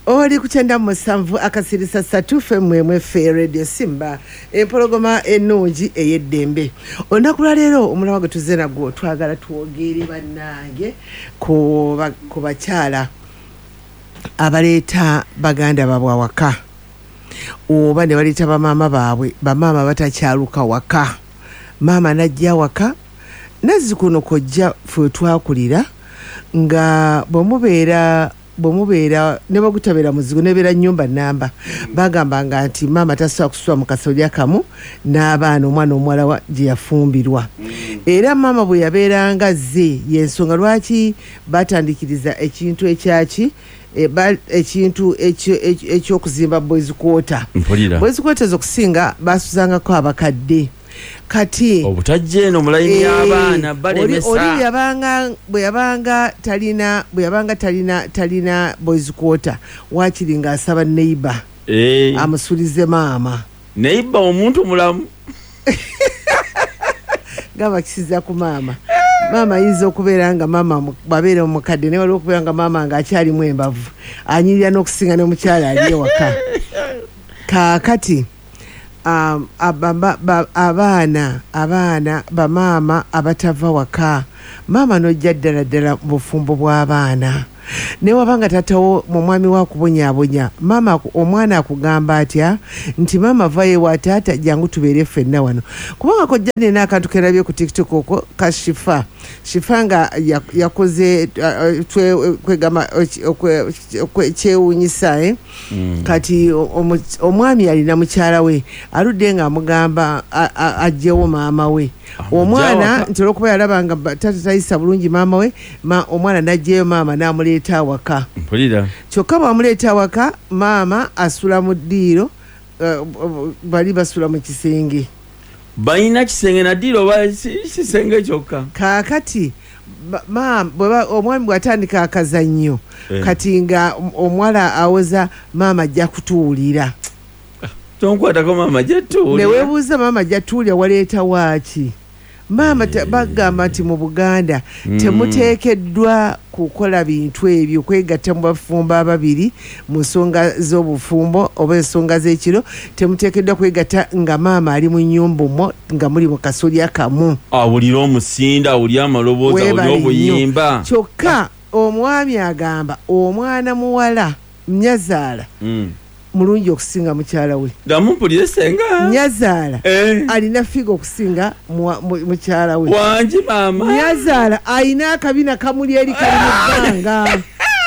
Oli kuchenda musanvu akasirisa satufe mwemwe fe radio Simba empologoma ennungi eyeddembe. Onakula leero omulawa gwe tuzze nagwo twagala tuwogere bannange ku bakyala abaleeta baganda baabwe awaka oba ne baleeta bamaama baabwe bamaama batakyaluka waka. Maama najja waka nazzikuno kojja fwe twakulira nga bwemubeera ne bagutabeera muzigo nebeera nnyumba namba bagambanga nti maama tasobola kusula mu kasolya kamu n'abaana omwana omuwala gye yafumbirwa. Era maama bwe yabeeranga zze y'ensonga lwaki batandikiriza ekintu ekyaki ekintu ekyokuzimba boys quarter. Boys quarter zokusinga basuzangako abakadde kati obutajje no mulayini abaana balemesa oli bwe yabanga talina boys quarter wakiri nga asaba neighbor amusulize maama neighbor omuntu mulamu gaba kisiza ku maama ayinza okubeera nga maama babeere omukadde ne waliwo okubeera nga maama nga akyalimu embavu anyirira n'okusinga ne mukyala ali ewaka kaakati abaana bamaama abatava waka maama nojja ddala bufumbo bw'abaana ne wabanga tatawo mu mwami wa kubonyaabonya maama omwana akugamba atya nti maama vaye wa taata jangu tubeere ffenna wano kubanga kojja nina akantu kerabye ku TikTok okwo kashifa nga yakoze kwegama kyewuunyisa kati omwami alina mukyala we aludde nga amugamba ajjewo maama we omwana nti olwokuba yalabanga taata tayisa bulungi maama we omwana najjeyo maama n'amuleeta awaka kyokka bwamuleeta awaka maama asula mu ddiiro bali basula mu kisenge balina kisenge na ddiiro oba kisenge kyokka kaakati omwami bw'atandika akazannyo kati nga omuwala awoza maama ajja kutuwulira tonkwatako maama jatuwulira neweebuuza maama jatuwulira waleeta waaki maama bagamba nti mu Buganda temuteekeddwa kukola bintu ebyo kwegatta mu bafumbo ababiri mu nsonga z'obufumbo oba ensonga z'ekiro temuteekeddwa kwegatta nga maama ali mu nnyumba omwo nga muli mu kasolya kamu awulira omusinda awulira amaloboozi awulira obuyimba kyokka omwami agamba omwana muwala Nnyazaala mulungi okusinga mukyala we gamumpulire senga Nnyazaala alina figo okusinga mukyala we wangi maama Nnyazaala alina akabina kamuli eri kali mu bbanga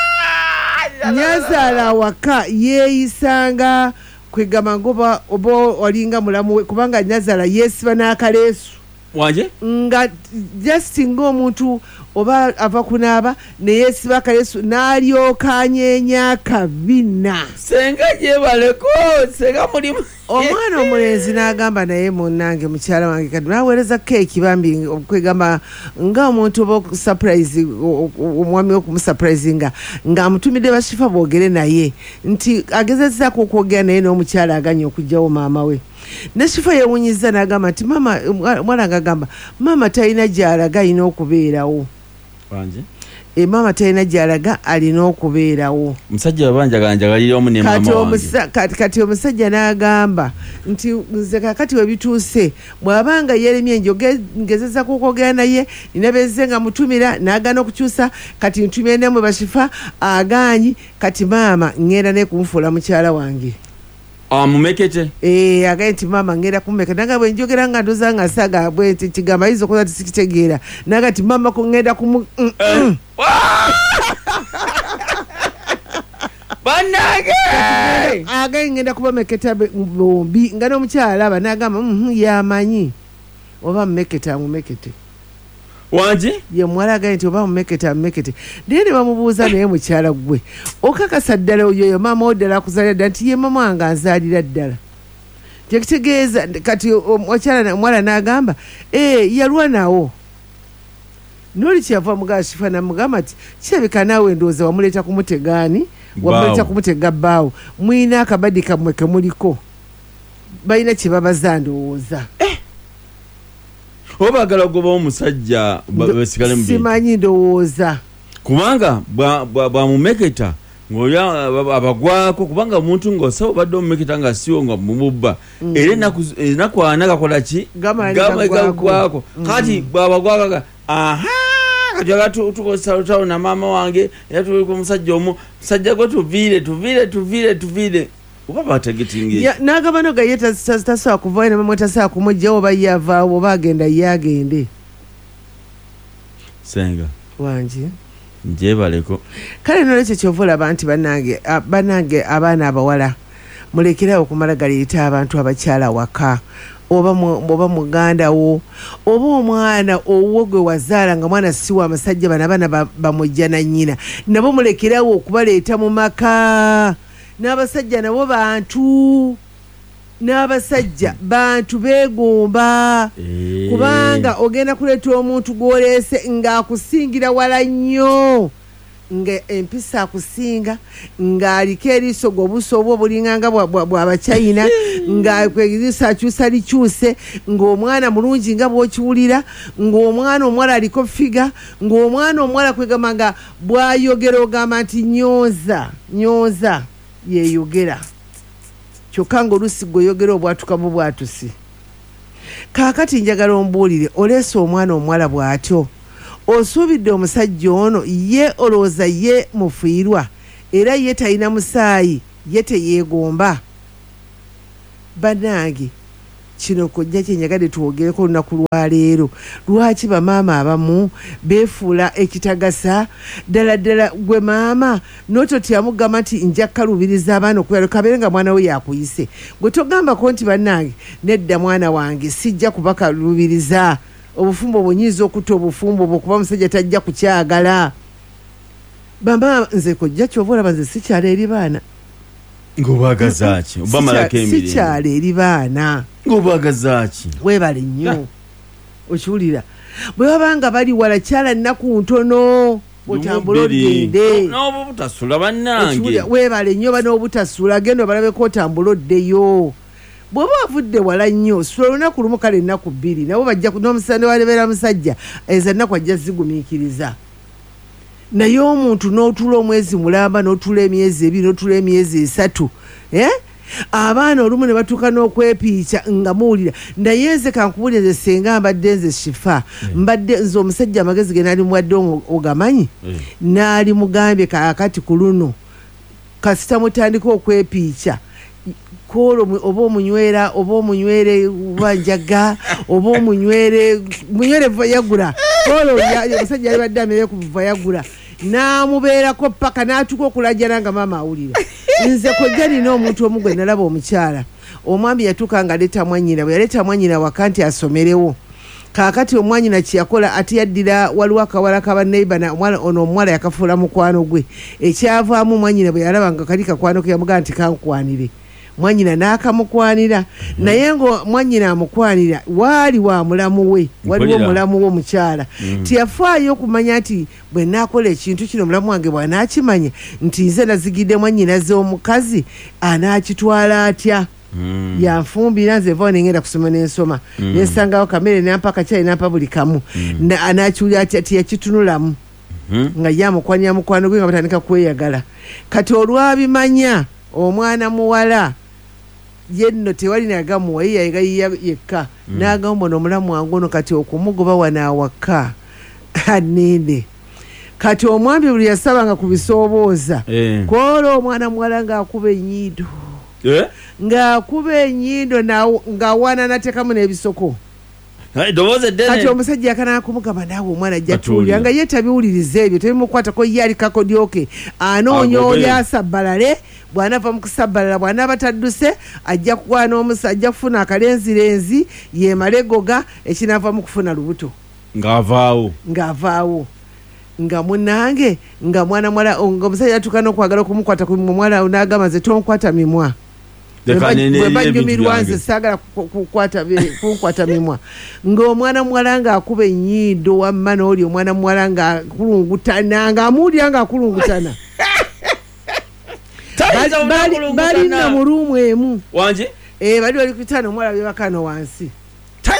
Nnyazaala waka yeeyisanga kwegamba ngoba oba olinga mulamu we kubanga Nnyazaala yeesiba n'akaleesu wanje nga just ng'omuntu oba ava kunaaba neyeesiba akaleesu n'alyoka anyeenya akabina senga gyebaleko senga mulimu omwana omulenzi n'agamba naye munnange mukyala wange kati naweereza keeki bambi okwegamba nga omuntu oba okusupurize omwami okumusupurize nga amutumidde bashifa boogere naye nti agezezzaako okwogera naye n'omukyala aganye okugjawo maama we neshifa yewunyiza n'agamba nti mwana ngagamba maama talina gy'alaga alina okubeerawo wanje maama talina gy'alaga alina okubeerawo musajja babanjaganjagalira omu ne maama wange kati omusajja n'agamba nti nze kakati we bituuse bw'abanga yeremye ngezezako okwogera naye nina bezze nga mutumira n'agaana okukyusa kati ntumire ne mwe bashifa agaanyi kati maama ngenda ne kunfuula mukyala wange mumekete agaye nti maama ngenda kumumeketa naga bwe njogera nga ndoza nga saga bwe kigamba ayinza okuba tisikitegeera naga ti maama ko ngenda kumu bannange agaye ngenda kubameketa bombi nga n'omukyala aba n'agamba yamanyi oba mumeketa mumekete wanji ye muwala agaye nti oba mumekete amumekete naye ne bamubuuza naye mukyala gwe okakasa ddala oyoyo maama oddala akuzaalira ddala nti ye maama wange anzaalira ddala kyekitegeeza kati omuwala n'agamba yalwa nawo noli kyava mugala shifa namugamba nti kirabika naawe ndowooza wamuleeta kumutegaani wamuleeta kumutega bbaawo mwina akabadi kammwe kemuliko balina kye babaza ndowooza oba bagala ogoba omusajja basigale mu simanyi ndowooza kubanga bwamumeketa ngoya abagwako kubanga omuntu ng'osaba obadde omumekita nga siwo nga mumubba era enakwana kakola ki gamagagwako kati bwabagwakaga kati agatukosalutawo na maama wange era tuliko omusajja musajja gwe tuviire oba bategetinge n'agabano gaye tasobola kuvayo ne bamwe tasobola kumugjawo oba yavaawo oba agenda ye agende senga wangi njebaleko kale nolwekyo kyova olaba nti bannange abaana abawala mulekerawo okumala galeeta abantu abakyala waka oba muganda wo oba omwana owo gwe wazaala nga mwana si wa musajja abaana bamujja na nnyina nabo mulekerawo okubaleeta mu maka n'abasajja nabo bantu beegomba kubanga ogenda kuleeta omuntu gw'oleese ng'akusingira wala nnyo nga empisa akusinga ng'aliko eriiso g'obuso obwo obulinganga bw'abachayina ng'eriiso akyusa likyuse ng'omwana mulungi nga bw'okiwulira ng'omwana omuwala aliko figa ng'omwana omuwala kwegamba nga bw'ayogera ogamba nti nyooza yeeyogera kyokka ng'oluusi gw'oyogera obwatukamu bwatusi kaakati njagala ombuulire oleese omwana omuwala bw'atyo osuubidde omusajja ono ye olowooza ye mufiirwa era ye talina musaayi ye teyeegomba bannange kino kojja kyenyagadde twogereko olunaku lwaleero lwaki bamaama abamu beefuula ekitagasa ddala gwe maama n'ototyamugamba nti nja kalubiriza abaana okubeera kabeere nga mwana we yakuyise gwe togambako nti bannange nedda mwana wange sijja kubakalubiriza obufumbo bunyiiza okutta obufumbo obwo kuba musajja tajja kukyagala bamba nze kojja kyova olaba nze sikyala eri baana ng'obwagazaaki oba malako emirimu sikyala eri baana ng'obwagazaaki weebale nnyo okiwulira bwe babanga bali wala kyala nnaku ntono otambula ogende n'obutasula bannange weebale nnyo ban'obutasula genda obalabeko otambula oddeyo bw'oba wavudde wala nnyo sula olunaku lumu kale ennaku bbiri nabo bajja n'omusande walebeera musajja ezo ennaku ajja zigumiikiriza naye omuntu n'otula omwezi mulamba n'otula emyezi ebiri n'otula emyezi esatu abaana olumu ne batuuka n'okwepiica nga muwulira naye nze kankubuulire senga mbadde nze shifa mbadde nze omusajja amagezi ge naali muwadde ogamanyi naali mugambye kaakati ku luno kasita mutandika okwepiica kolo oba omunywere banjaga oba munywere vayagula kolo omusajja yali badde amere ku vayagula n'amubeerako paka n'atuka okulajjana nga maama awulira nze kojja nina omuntu omu gwe nalaba omukyala omwami yatuuka nga aleeta mwanyina bwe yaleeta mwanyina waka nti asomerewo kaakati omwanyina kyeyakola ate yaddira waliwo akawala kabaneiba ono omuwala yakafuula mukwano gwe ekyavaamu mwanyina bwe yalaba nga kali kakwano ke yamugamba nti kankwanire mwanyina n'akamukwanira naye nga mwanyina amukwanira waali wa mulamu we waliwo mulamu we omukyala tiyafaayo okumanya nti bwe naakola ekintu kino mulamu wange bw'anaakimanya nti nze nazigidde mwanyina ze omukazi anaakitwala atya yanfumbira nze vao nengenda kusoma n'ensoma nensangawo kamere nampa akakyali nampa buli kamu anaakiwulira atya tiyakitunulamu nga ye amukwanira mukwano gwe nga batandika kweyagala kati olwabimanya omwana muwala yenno tewali nagamuwa yeyayiga yekka n'agamba ono omulamu wange ono kati okumugoba wanaawaka anene kati omwami buli yasabanga ku bisoobooza kwola omwana muwala ng'akuba ennyindo ng'akuba ennyindo ng'awaana nateekamu n'ebisoko kati omusajja yakana kumugamba naawe omwana ajja tuwulira nga ye tabiwuliriza ebyo tebimukwatako ye alikako dyoke anoonya oli asabbalale bw'anava mu kusabbalala bw'anaaba tadduse ajja kukwana omusa ajja kufuna akalenzirenzi yemalegoga ekinaava mu kufuna lubuto ng'avaawo nga munange nga mwana mwala nga omusajja yatuuka n'okwagala okumukwata ku mwala n'agamba nze tonkwata mimwa bwebanyumirwa nze saagala kunkwata mimwa ng'omwana muwala ng'akuba ennyindo wamma n'oli omwana muwala ng'akulungutana ng'amuwulira ng'akulungutana balina mu luumu emu bali kutana omuwala bebakano wansi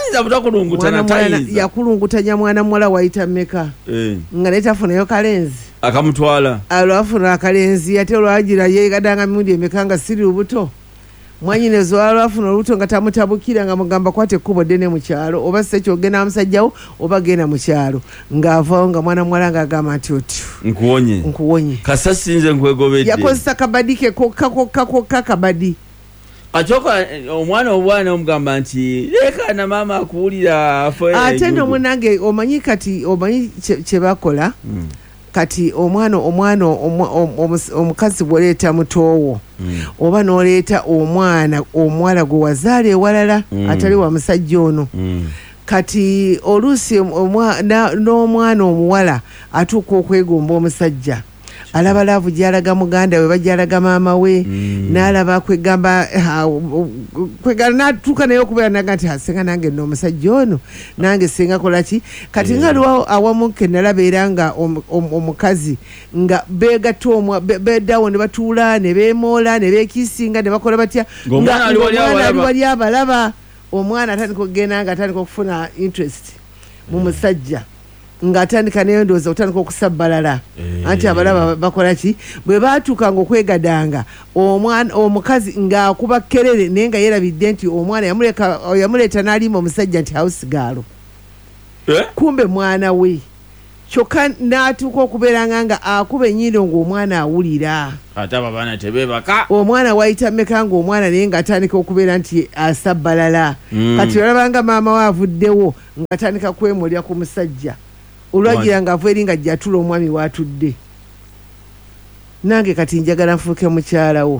yakulungutanya mwana muwala wayita mmeka nga naye tafunayo kalenzi akamutwala alwafuna akalenzi ate olwagira yegadanga mirundi emekanga siri lubuto mwanyinezo alwafuna olubuto nga tamutabukira nga mugamba kwate ekkubo ddene mu kyalo oba sekyo ogenda musajjawo oba genda mu kyalo ng'avaawo nga mwana muwala ng'agamba nti otyo nkuwonye kasasinze nkwegobedde yakozesa kabadi ke kokka kabadi akyoka omwana obwana omugamba nti leka na maama akuwulira ate nno munange omanyi kye bakola kati omwana omukazi bw'oleeta mutoowo oba n'oleeta omwana omuwala gwe wazaala ewalala atali wa musajja ono kati oluusi n'omwana omuwala atuuka okwegomba omusajja alaba laavu gyalaga muganda we bagyalaga maama we n'alaba kwegamba n'atuuka naye okubeera naga nti asenga nange nno omusajja ono nange senga kolaki kati nga lwawo awamu ke nalaba era nga omukazi nga beegatta beddawo ne batuula ne beemoola ne beekiisinga ne bakola batya ng'omwana ali wali abalaba omwana atandika okugenda nga atandika okufuna interest mu musajja ng'atandika neyondooza otandika okusabbalala anti abalaba bakola ki bwe baatuukanga okwegadanga omukazi ng'akuba kerere naye nga yeerabidde nti omwana yamuleeta n'alimba omusajja nti house gaalo kumbe mwana we kyokka n'atuuka okubeeranga nga akuba ennyindo ng'omwana awulira ate abaana tebeebaka omwana wayita mmeka ng'omwana naye ng'atandika okubeera nti asabbalala kati olabanga maama we avuddewo ng'atandika kwemulya ku musajja olwagira ng'ava eri nga jjatula omwami waatudde nange kati njagala nfuuke mukyalawo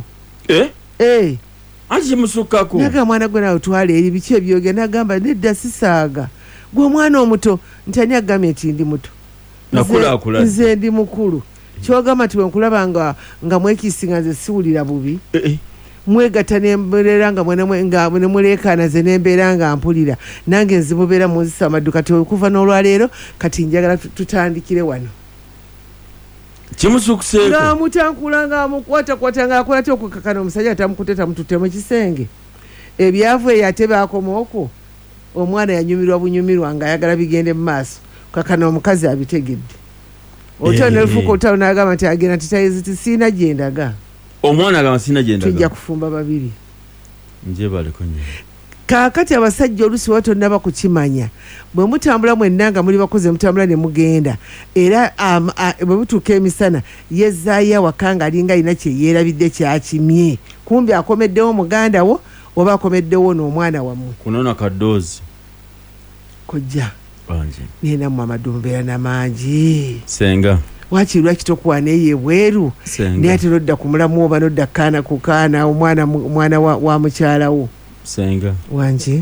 anti kimusukkako naga mwana gwe nawe twala eri biki ebyoge nagamba nedda sisaaga gwe omwana omuto ntani agambye nti ndi muto nze ndi mukulu kyogamba nti wenkulaba nga mwekiisinga nze siwulira bubi mwegatta nembeera nga nemuleekaana ze nembeera nga mpulira nange nzimubeera munzisa amadduka kati okuva n'olwaleero kati njagala tutandikire wano kimusukuseeko ng'amutankula ng'amukwatakwata ng'akola ty okukakana omusajja tamukutte tamututte mu kisenge ebyavu eyo ate baakoma okwo omwana yanyumirwa bunyumirwa ng'ayagala bigende mu maaso kakana omukazi abitegedde otyo nelufuuka olutalo n'agamba nti agenda titayiziti siina gyendaga omwana agamba siina gyendaga tujja kufumba babiri njebaleko nyo kaakati abasajja oluusi wa tonnaba kukimanya bwe mutambula mwenna nga muli bakozi mutambula ne mugenda era bwe butuuka emisana yezzaayo awaka nga alinga alina kye yeerabidde kyakimye kumbi akomeddewo muganda wo oba akomeddewo n'omwana wammwe kunona kaddoozi kojja naye nammwe amaddu mubeera namangi senga waakiri lwaki tokuwaana eyo ebweru naye ate nodda ku mulamu oba nodda kaana ku kaana omwana wa mukyalawo senga wangi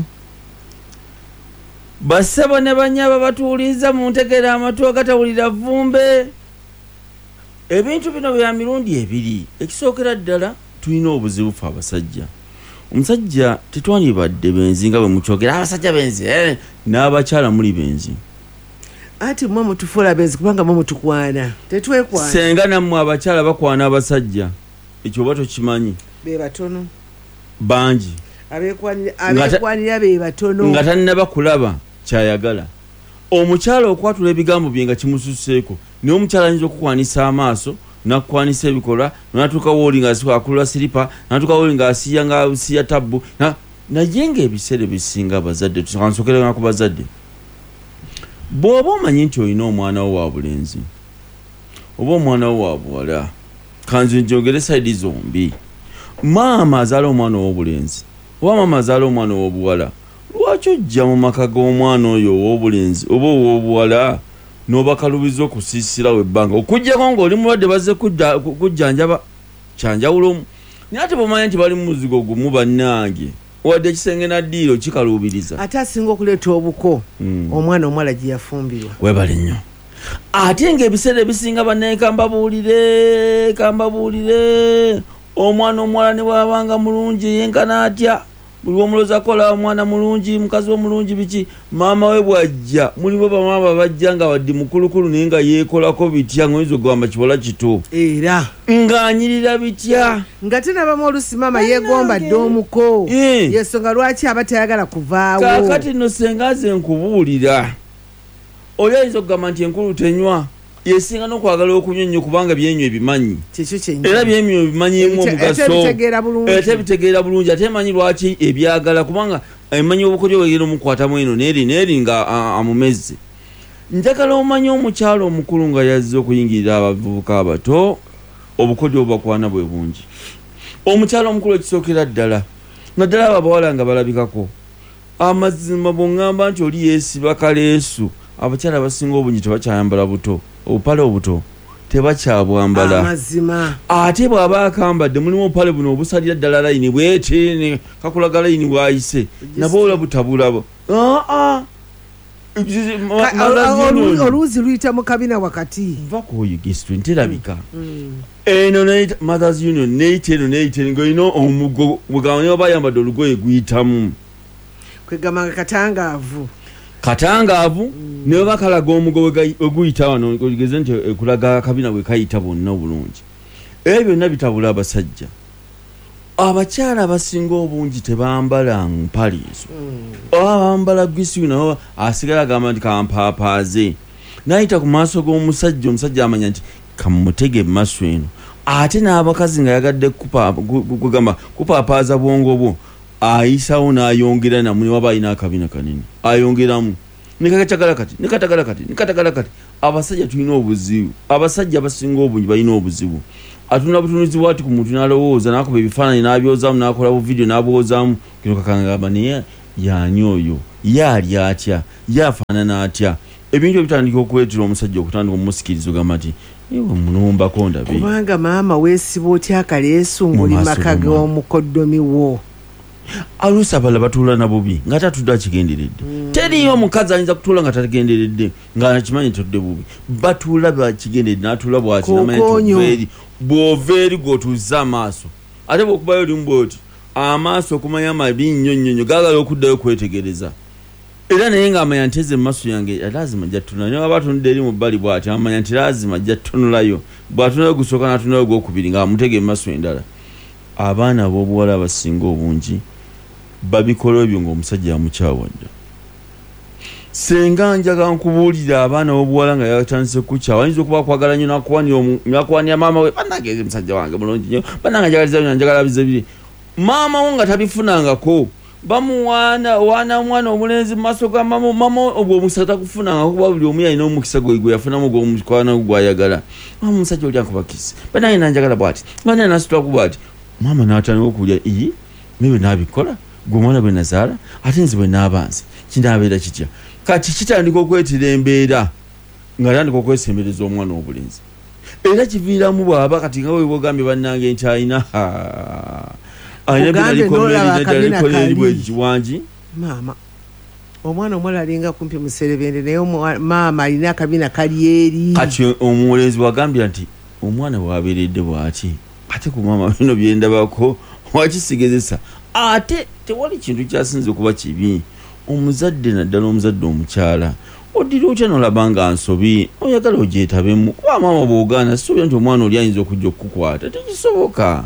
bassebo ne banyaba batuuliza mu ntegera amatu agatawulira vumbe ebintu bino bya mirundi ebiri ekisookera ddala tulina obuzibu fe abasajja omusajja tetwandibadde benzi nga bwe mukyogera abasajja benzi n'abakyala muli benzi ati mwe mutufuula benzi kubanga mwe mutukwana tetwekwana senga nammwe abakyala bakwana abasajja ekyo oba tokimanyi be batono bangi abekwanira be batono nga tannaba kulaba kyayagala omukyala okwatula ebigambo bye nga kimususeeko naye omukyala ayinza okukwanisa amaaso nakukwanisa ebikolwa natuuka wooli nga akulula siripa natuuka wooli nga asiya tabbu naye ngaebiseera bisinga abazadde tukansookeranga ku bazadde bw'oba omanyi nti olina omwana wo wa bulenzi oba omwana wo wa buwala kanze njogere saidi zombi maama azaala omwana ow'obulenzi oba maama azaala omwana ow'obuwala lwaki ojja mu maka g'omwana oyo ow'obulenzi oba ow'obuwala n'obakalubiza okusiisirawo ebbanga okuggyako ng'oli mulwadde bazze kujjanjaba kyanjawulomu naye ate bw'omanya nti bali mu muzigo gumu bannange wadde ekisenge naddiiro kikaluubiriza ate asinga okuleeta obuko omwana omuwala gye yafumbirwa webale nnyo ate ng'ebiseera ebisinga bannaye kambabuulire omwana omuwala ne bwabanga mulungi yenkana atya buli omuloza akola omwana mulungi mukazi omulungi biki maama we bwajja mulimu bamaama bajja nga waddi mukulukulu naye nga yeekolako bitya ng'oyinza okugamba kibola kito era ng'anyirira bitya nga tenabamu olusi maama yeegomba dde omuko yensonga lwaki aba tayagala kuvaawo kaakati nno senga ze nkubuulira oli ayinza okugamba nti enkulu tenywa yesinga n'okwagala okunywa ennyo kubanga byenywa ebimanyi era byenywa ebimanyimu omugaso ate bitegeera bulungi ate emanyi lwaki ebyagala kubanga emanyi obukodyo wegera omukwatamu eno neeri nga amumezze. Njagala omanyi omukyalo omukulu nga yazze okuyingirira abavubuka abato obukodyo obubakwana bwe bungi. Omukyalo omukulu ekisookera ddala naddala ababawala nga balabikako amazima bw'oŋŋamba nti oli yeesiba kaleesu abakyala abasinga obungi tebakyayambala buto obupale obuto tebakyabwambala ate bw'aba akambadde mulimu obupale buno obusalira ddala layini bwete kakulaga layini bwayise nabo ola butabulabo oluuzi luyita mu kabina wakati vakoyigisitwe nterabika eno mothers union neiteno ngaolina omugo bwegabanya oba ayambadde olugoye guyitamu kwegamanga katangaavu naye bakalaga omugo oguyita wano ogeze nti ekulaga akabina bwe kayita bonna obulungi. Ebyo byonna bitabula abasajja. Abakyala abasinga obungi tebambala mpale ezo bambala gwisiwi nawo asigala agamba nti kampapaaze nayita ku maaso g'omusajja omusajja amanya nti kamutege emaso eno ate n'abakazi nga yagadde kugamba kupapaaza bwongo bwo ayisawo n'ayongera namwe waba alina akabina kanene ayongeramu nikatagala kati abasajja tulina obuzibu. Abasajja abasinga obungi balina obuzibu atuna butunuzi bwati ku muntu n'alowooza n'akuba ebifaananyi n'abyozaamu n'akola bu vidiyo n'abwozaamu kino kakangamba naye yaani oyo yaali atya yafaanana atya ebintu ebitandika okuleetera omusajja okutandika omumusikiriza ogamba nti ewe munumbako ndabe kubanga maama weesiba otya akaleesu ng'oli maka g'omukoddomi wo. Aluusi abalala batuula na bubi nga tatudde akigenderedde. Teriyo omukazi ayinza kutuula nga tagenderedde nga kimanyi tudde bubi batuula bakigenderedde n'atuula bw'ati namanyi bw'ova eri gw'otuuza amaaso ate bw'okubayo oli mbwoti amaaso okumanya amabi nnyonnyo gaagala okuddayo kwetegereza era naye ng'amanya nti eze mu maaso yange lazima jattunula naye aba atunudde eri mu bbali bw'ati amanya nti lazima jattunulayo bw'atunulayo gusooka n'atunulayo gw'okubiri ng'amutega emmaaso endala. Abaana ab'obuwala abasinga obungi babikola ebyo ng'omusajja yamukyawadde. Senga njaga nkubuulira abaana b'obuwala nga yatandise kukyawa ayinza okuba kwagala nnyo nakwanira maama we bannange musajja wange mulungi nnyo bannange njagaliza bino njagala bize biri maama wo nga tabifunangako bamuwaana omwana omulenzi mu maaso ga mama obwo omukisa takufunanga kuba buli omu yalina omukisa gwe yafunamu gw'omukwana gw'ayagala omusajja oli akubakisi bannange nanjagala bw'ati bannange nasitulako bw'ati maama n'atandika okuwulira iyi niwe naabikola gwe omwana bwe nazaala ate nze bwe naabanze kinaabeera kitya kati kitandika okwetera embeera nga tandika okwesembereza omwana obulenzi era kiviiramu bw'aba kati nga wewe bwogambye bannange nti alina bwekiwangi maama omwana omuwala alinga kumpi muserebende naye maama alina akabina kali eri kati omulenzi wagambira nti omwana bwabeeredde bw'ati ate ku maama bino byendabako wakisigezesa ate tewali kintu kyasinze okuba kibi. Omuzadde naddala omuzadde omukyala odira otya nolabanga nsobi oyagala ogyetabemu kuba maama bw'ogaana sisuubira nti omwana oli ayinza okujja okukukwata tekisoboka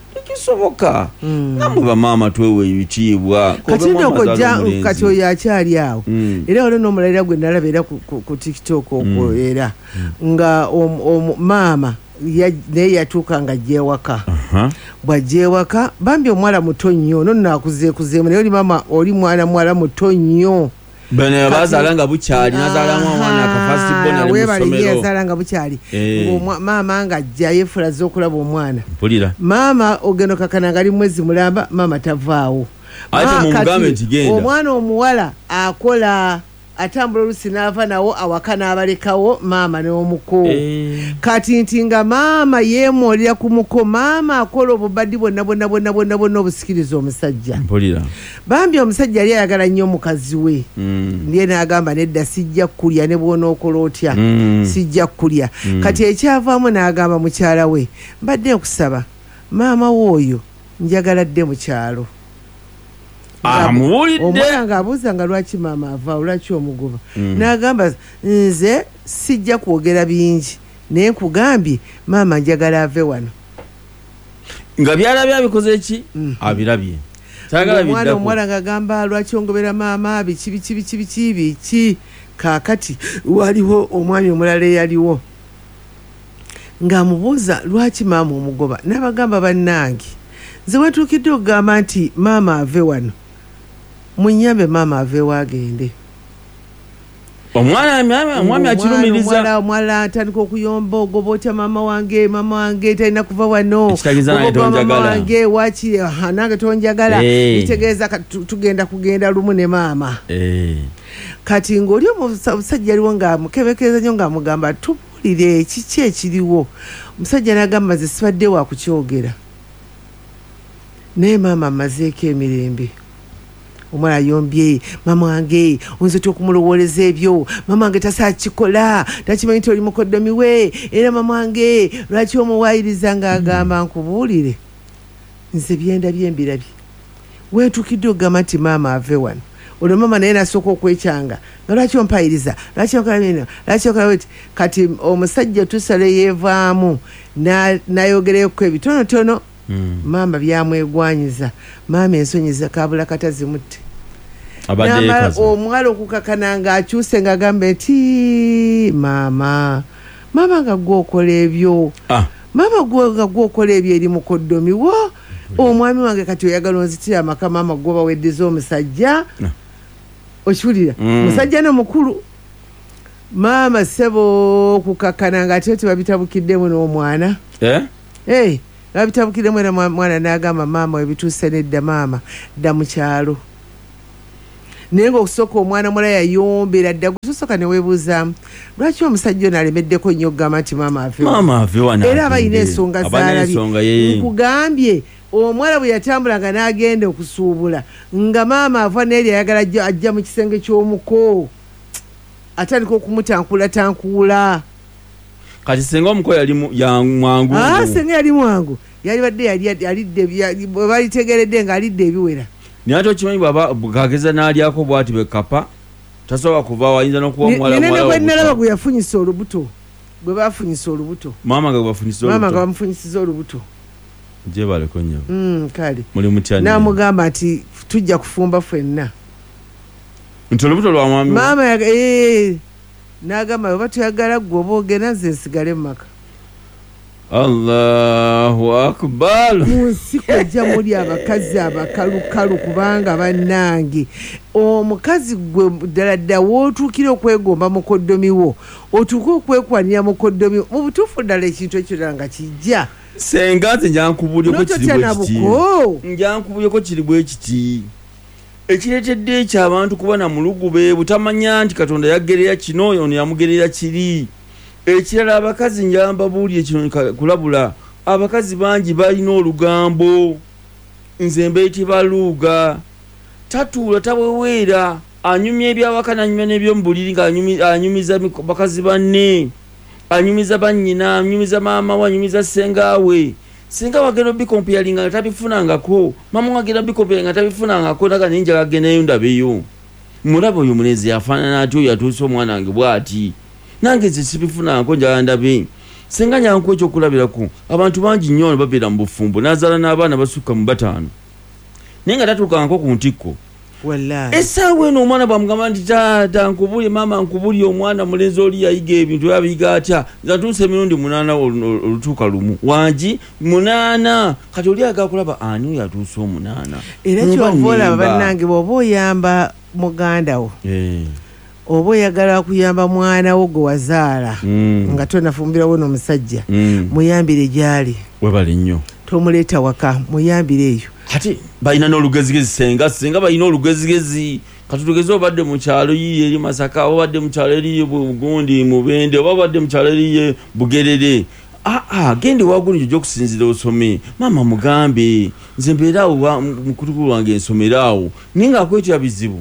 namwe bamaama twewe ebitiibwa kati oyo akyali awo era waliwo n'omulalira gwe nalaba era ku tiktok okwo era nga maama naye yatuuka nga ajjewaka bw'ajjewaka bambi omuwala muto nnyo no nakuzeekuzeemu naye oli maama oli mwana muwala muto nnyo bano bazaala nga bukyali nazaalamu omwana akafasitibona ali mu ssomero yazaala nga bukyali maama nga ajja yeefulaza okulaba omwana mpulira maama ogendo kakana nga ali mwezi mulamba maama tavaawo ate mumugambe nti genda omwana omuwala akola atambula olusi n'ava nawo awaka n'abalekawo maama n'omuko kati nti nga maama yeemolera ku muko maama akola obubaddi bonna obusikiriza omusajja mpulira bambi omusajja yali ayagala nnyo omukazi we ndiye n'agamba nedda sijja kulya ne bw'onookola otya sijja kulya kati ekyavaamu n'agamba mukyala we mbadde nkusaba maama w'oyo njagala dde mu kyalo omwana ng'abuuza nga lwaki maama avaawo lwaki omugoba n'agamba nze sijja kwogera bingi naye nkugambye maama njagala ave wano nga byalabye abikoze eki abirabye omwana omuwala ng'agamba lwaki ongobera maama biki kaakati waliwo omwami omulala eyaliwo ng'amubuuza lwaki maama omugoba n'abagamba bannange nze wetuukidde okugamba nti maama ave wano munyambe maama aveewo agende. omwami akirumiriza omwala atandika okuyomba ogoba otya maama wange talina kuva wano mama wange waki nange tonjagala kitegeeza kugenda lumu ne maama. Kati ng'oli omusajja aliwo ng'amukebekereza nnyo ng'amugamba tubuulire kiki ekiriwo. Omusajja n'agamba nze sibadde wa kukyogera naye maama amazeeko emirembe. Omwana ayombye mama wange onzita okumulowoleza ebyo mama wange tasakikola takimanyi nti oli mukoddomi we era mama wange lwaki omuwaayiriza ng'agamba nkubuulire nze byendabye mbirabye weetuukidde okugamba nti maama ave wano olwo mama naye nasooka okwekyanga nga lwaki ompayiriza lwaki okola bweti. Kati omusajja tusale yeevaamu nayogereko ebitonotono. Maama byamwegwanyiza maama ensonyiza kabula katazimutte. Omwala okukakana ng'akyuse ng'agambe nti maama nga gwokola ebyo maama nga gwokola ebyo eri mukoddomi wo omwami wange kati oyagala onzitira amaka maama gwoba weddiza omusajja okiwulira musajja nomukulu. Maama ssebo okukakana ng'ate tebabitabukiddemu n'omwana babitabukiremu era mwana n'agamba maama webituuse nedda maama dda mu kyalo. Naye ng'okusooka omwana mula yayombera dda gusooka ne weebuuzaamu lwaki omusajja ono alemeddeko nnyo okugamba nti maama ave wano era abayina ensonga zaalabye. Nkugambye omwala bwe yatambulanga n'agenda okusuubula nga maama ava n'eri ayagala ajja mu kisenge ky'omuko atandika okumutankuula. Kati senga omuko yali mwangu. Senga yali mwangu. Yali badde alidde balitegeredde nga alidde ebiwera. Niato kimanyi baba bukageza n'alyako bwati bekapa. Tasobola kuva wayinza n'okuba omwala. Nene gwe nalaba gwe yafunyisa olubuto. Gwe bafunyisa olubuto. Maama nga bafunyisa olubuto. Maama nga bamufunyisiza olubuto. Je baleko nnyo. Kale. Muli mutyani. N'amugamba nti tujja kufumba ffenna. Nti olubuto lwa mwami. Maama n'agamba bwe batuyagala gwe oba ogenda nze nsigale mu maka. Allahu akbar. Munsi kwejja muli abakazi abakalukalu kubanga bannange omukazi gwe ddala wootuukire okwegomba mukoddomi wo otuuke okwekwanira mukoddomi mu butuufu ddala ekintu ekyo ddala nga kijja. Senga nze njankubulyeko kiri bwe kiti. Ekireetedde ekyabantu kuba na mulugube butamanya nti Katonda yaggerera kino ono yamugerera kiri. Ekirala abakazi njamba buulye kino kulabula abakazi bangi balina olugambo nze mbeeti baluuga tatuula taweweera anyumya ebyawaka nanyumya n'ebyomubuliri ng'anyumiza bakazi banne anyumiza bannyina anyumiza maama we anyumiza sengaawe. Singa wagenda bikompiyalinga nga tabifunangako mama wagenda bikompiyalinga nga tabifunangako naga ninja agendayo ndabeyo mulaba oyo mulezi afaanana ati oyo atuuse omwana wange bw'ati nange nze sibifunangako njala ndabe. Singa nyanku ekyokulabirako abantu bangi nnyo babeera mu bufumbo n'azaala n'abaana basukka mu 5 naye nga tatuukangako ku ntikko. Essaawa eno omwana bwamugamba nti taata nkubulye maama nkubulye omwana mulenzi oli yayiga ebintu yabiyiga atya ntuuse emirundi 8 olutuuka lumu wangi 8 kati oli agala kulaba ani oyo atuuse 8. Era kyova olaba bannange bw'oba oyamba muganda wo oba oyagala kuyamba mwana wo gwe wazaala nga tonafumbirawo n'omusajja muyambire gyali webali nnyo tomuleeta waka muyambire eyo. Kati balina n'olugezigezi senga balina olugezigezi kati tugeze obadde mu kyalo yiye eri Masaka oba obadde mu kyalo eri Bugundi Mubende oba obadde mu kyalo eri Bugerere gende wagulu njo okusinzira osome maama mugambe nze mbeera awo mukutukulu wange ensomera awo ninga akwetya bizibu.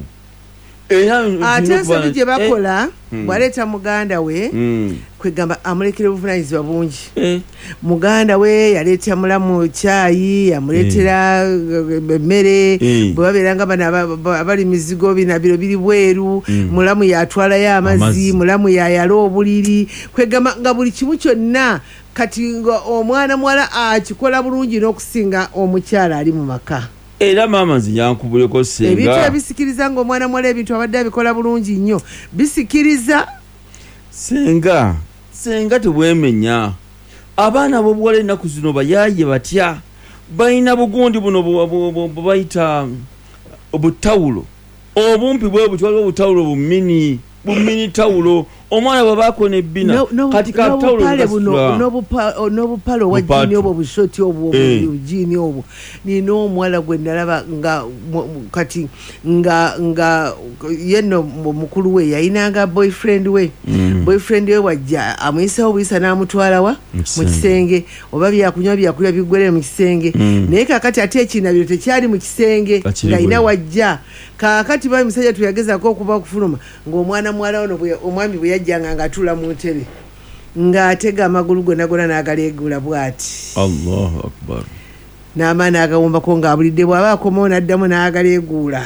Ate ensobi gye bakola bwaleeta muganda we kwegamba amulekera obuvunanyizibwa bungi. Muganda we yaleetera mulamu caayi yamuleetera emmere bwe babeeranga bano abali mizigo binabiro biri bweru mulamu yatwalayo amazzi mulamu yayala obuliri kwegamba nga buli kimu kyonna kati nga omwana muwala akikola bulungi n'okusinga omukyala ali mu maka. Era maama nze yankubuleko senga ebintu ebisikiriza ng'omwana muwala ebintu abadde abikola bulungi nnyo bisikiriza. Senga tebwemenya abaana b'obuwala ennaku zino bayaaye batya balina bugundi buno bayita obutawulo obumpi bwe butyo waliwo obutawulo bumini tawulo omwana bw'abaako n'ebbina kati n'obupale owa jini obwo bushoti obwo jini obwo nina omuwala gwe nalaba kati nga yenno mukulu we yayinanga boyfriend we wajja amuyisawo buyisa n'amutwalawa mu kisenge oba byakunywa byakulya biggwerere mu kisenge naye kakati ate ekinabiro tekyali mu kisenge ng'ayina wajja kakati bayi musajja tuyagezako okuba okufuluma ng'omwana muwala ono omwami bwe yajjanga ng'atuula mu ntebe ng'atega amagulu gonna n'agaleegula bw'ati Allahu akbar n'amaani agawumbako ng'abulidde bw'aba akomawo n'addamu n'agaleeguula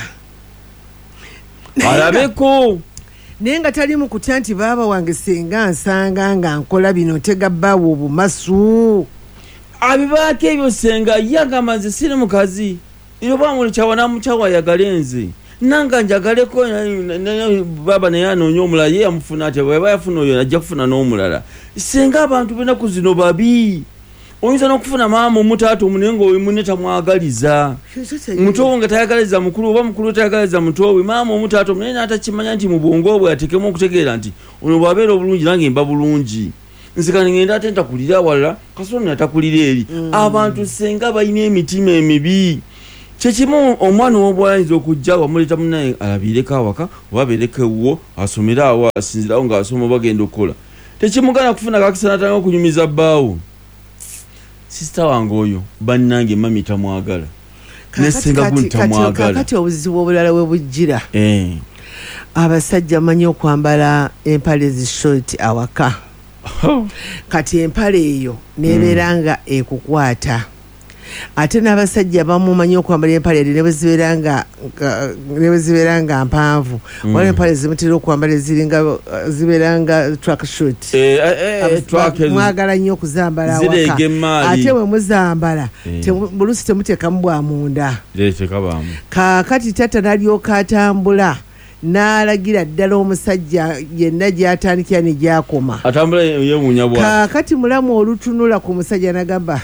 alabeko naye nga tali mu kutya nti baaba wange senga nsanga nga nkola bino ntega bbaawo obumasu abibaako ebyo senga ye agamba nze siri mukazi ino bwamulekyawa namukyawa ayagale nze nanga njagaleko baba naye anoonya omulala ye yamufuna atya bweba yafuna oyo najja kufuna n'omulala senga abantu benaku zino babi oyinza n'okufuna maama omutaata omunene nga oyo tamwagaliza muto wo nga tayagaliza mukulu oba mukulu tayagaliza muto we maama omutaata omunene n'atakimanya nti mu bwongo bwe atekemu okutegeera nti ono bw'abeera obulungi nange mba bulungi nzika ngenda ate ntakulira awalala kasolo natakulira eri abantu senga balina emitima emibi kyekimu omwana w'obuwala ayinza okujja wamuleeta munnaye alabireko awaka oba abeereko ewuwo asomere awo asinzirawo ng'asoma bagenda okukola tekimugana kufuna kakisa natanga okunyumiza bbaawo sisita wange oyo bannange mami tamwagala nesenga gun tamwagala kati obuzibu obulala we bujjira abasajja manyi okwambala empale zishort awaka kati empale eyo nebeera nga ekukwata ate n'abasajja bamumanyi okwambala empale eri ne bwe zibeera nga mpanvu waliwo empale zimutera okwambala zibeera nga track short mwagala nnyo okuzambala awaka ate bwe muzambala bulusi temuteekamu bwa munda kaakati tata n'alyoka atambula n'alagira ddala omusajja yenna gy'atandikira ne gy'akoma kaakati mulamu olutunula ku musajja n'agamba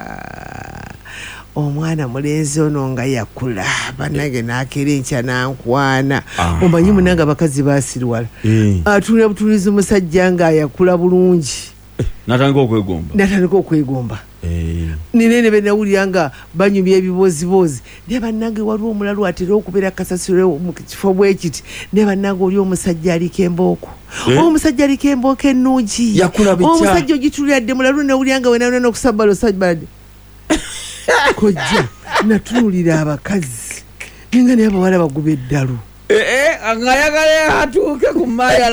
omwana mulenzi ono nga yakula bannange n'akeera enkya n'ankwana omanyi munanga abakazi baasirwala atunira butulizi musajja ng'ayakula bulungi n'atandika okwegomba ninene benawulira nga banyumya ebibozibozi ne bannange waliwo omulalu atera okubeera kasasiro mu kifo bwe kiti ne bannange oli omusajja aliko embooko omusajja aliko embooko ennungi omusajja ogitulira dde mulalu nawulira nga wenalina n'okusabala osajbalade kojja natunuulira abakazi nenga naye abawala baguba eddalu ngayagala atuuke ku mayala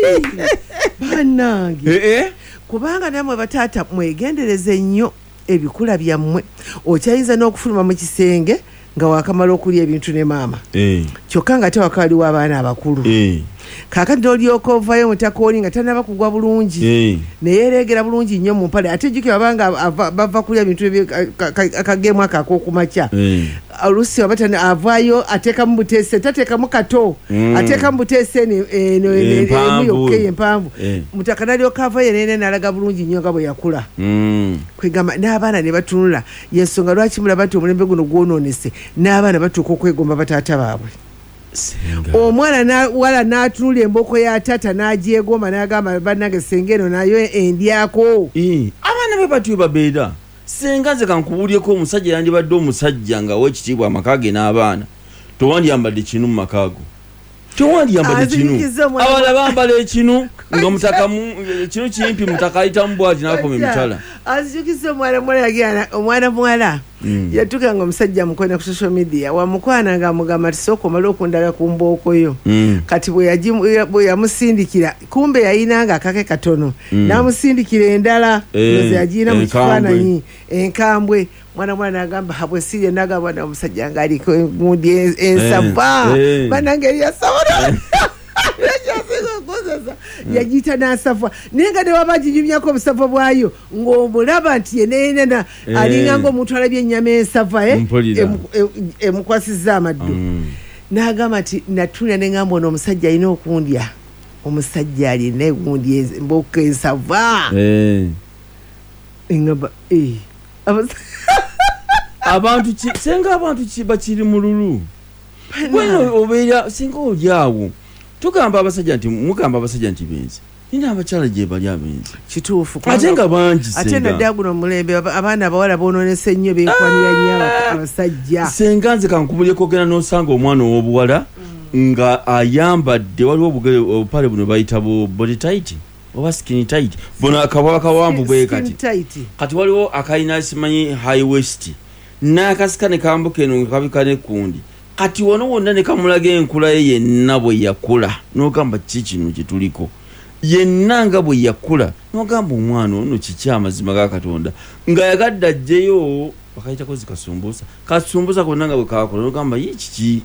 bannange kubanga namwe bataata mwegendereze nnyo ebikula byammwe okyayinza n'okufuluma mu kisenge nga wakamala okulya ebintu ne maama kyokka nga tewaka waliwo abaana abakulu kaakati olyoka ovayo mutakooli nga tanaba kugwa bulungi neyeeregera bulungi nnyo mu mpale ate jjukira babanga bava kulya bintu akageemu akakokumakya olusi waba avaayo ateekamu buteese tateekamu kato ateekamu buteese eno emu yokka empanvu mutaka nalyoka avayo nene nalaga bulungi nnyo nga bwe yakula kwegamba n'abaana ne batunula yensonga lwaki mulaba nti omulembe guno gwonoonese n'abaana batuuka okwegomba bataata baabwe omwana wala n'atunula embooko ya tata n'agyegomba n'agamba bannange senga eno nayo endyako abaana be batyo babeera senga nze kankubuulyeko omusajja yandibadde omusajja nga w'ekitiibwa amaka ge n'abaana towandiyambadde kinu mu makaago tewandiyambadde kinu abala bambala ekinu nga mutaka kino kimpi mutaka ayitamu bwati n'akoma emitala azijukiza omwana muwala yatuuka nga omusajja mukwena ku social media wamukwana nga amugamba tisooka omala okundaga ku mbooko yo kati bwe yamusindikira kumbe yayinanga akake katono n'amusindikira endala oze yagiina mu kifaananyi enkambwe mwana n'agamba habwe sirye n'agamba omusajja ng'aliko engundi ensava banange eriyasabola yagiyita n'asava naye nga newaba ginyumyako obusava bwayo ng'omulaba nti yeneenena alinga ng'omuntu alabye ennyama ensava emukwasizza amaddu n'agamba nti natulya ne ngamba ono omusajja alina okundya omusajja alina egundi embooko ensava engaba abantu senga abantu bakiri mululu bwino obeera singa olyawo tugamba abasajja nti mugamba abasajja nti benzi nina abakyala gye bali abenzi kituufu ate nga bangi ate nadda guno mulembe abaana abawala boononese nnyo beekwanira nnyo abasajja senga nze kankubuleko ogenda n'osanga omwana ow'obuwala nga ayambadde waliwo obupale buno bayita body tight oba skin tight buno akabala kawanvu bwe kati waliwo akayina simanyi high waist n'akasika ne kambuka eno kabika n'ekundi kati wano wonna ne kamulaga enkula ye yenna bwe yakula n'ogamba ki kino kye tuliko yenna nga bwe yakula n'ogamba omwana ono kiki amazima ga Katonda nga yagadde ajjeyo bakayitako kasumbusa konna nga bwe kakola n'ogamba ye kiki.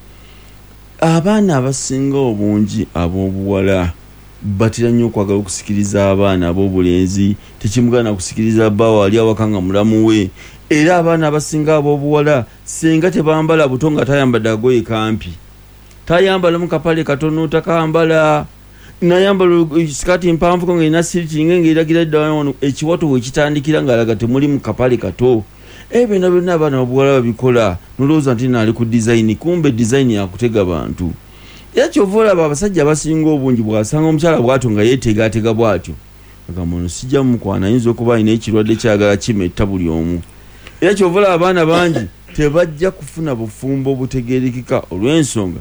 Abaana abasinga obungi ab'obuwala batira nnyo okwagala okusikiriza abaana ab'obulenzi tekimugana kusikiriza bbawo ali awaka nga mulamu we era abaana abasinga ab'obuwala singa tebambala buto nga tayambadde agoye kampi tayambala mu kapale katono takambala nayambala sikati mpanvu nga ina siritinga ng'eragira ddala wano ekiwato we kitandikira ng'alaga temuli mu kapale kato ebyo byonna abaana obuwala babikola nolowooza nti naali ku design kumbe design yakutega bantu era kyova olaba abasajja abasinga obungi bw'asanga omukyala bw'atyo nga yeetegaatega bw'atyo agamba ono sijja mukwana ayinza okuba alina ekirwadde kyagala kimetta buli omu era kyova olaba abaana bangi tebajja kufuna bufumbo obutegeerekeka olw'ensonga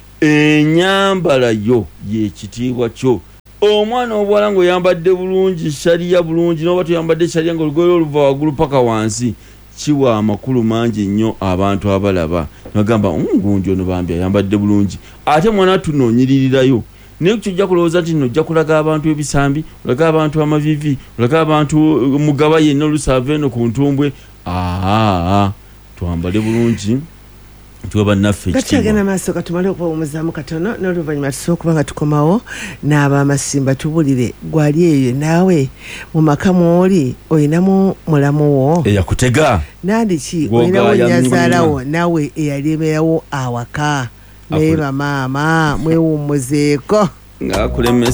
ennyambala yo y'ekitiibwa kyo. Omwana obuwala ng'oyambadde bulungi shaliya bulungi n'oba toyambadde shaliya ng'olugoye oluva waggulu paka wansi kiwa amakulu mangi nnyo abantu abalaba nagamba ngungi ono bambi ayambadde bulungi ate mwana tunoonyiririrayo naye kyojja kulowooza nti nojja kulaga abantu ebisambi olaga abantu amavivi olaga abantu mugaba yenna olusaava eno ku ntumbwe twambale bulungi tuwa bannaffe ekitiibwa maaso katumale okubawumuzaamu katono n'oluvannyuma tusobola okuba nga tukomawo n'abamasimba tubulire gwali eyo naawe mu maka mw'oli olinamu mulamu wo eyakutega nandiki olinawo nnyazaalawo naawe eyaleemerawo awaka naye bamaama mwewummuzeeko ngaakulemesa